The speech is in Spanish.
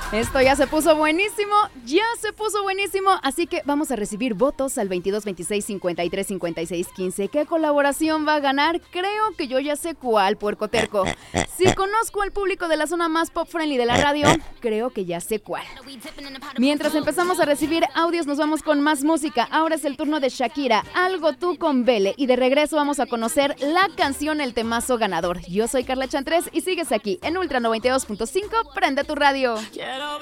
Esto ya se puso buenísimo, así que vamos a recibir votos al 22 26 53 56 15. ¿Qué colaboración va a ganar? Creo que yo ya sé cuál, puercoterco. Si conozco al público de la zona más pop friendly de la radio, creo que ya sé cuál. Mientras empezamos a recibir audios, nos vamos con más música. Ahora es el turno de Shakira, Algo Tú con Vele, y de regreso vamos a conocer la canción El Temazo ganador. Yo soy Carla Chantres y sigues aquí en Ultra 92.5, prende tu radio. Quiero